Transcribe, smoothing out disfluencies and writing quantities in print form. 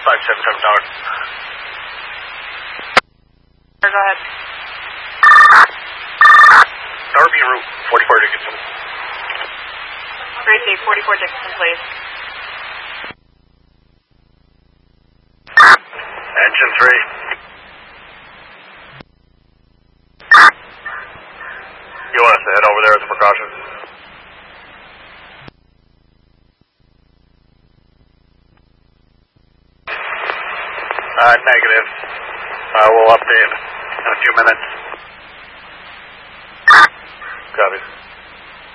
577 Tower. Go ahead. Tower being route 44 Dickinson. Gracie, 44 Dickinson, please. Engine 3. You want us to head over there as a precaution? Negative. We'll update in a few minutes. Copy.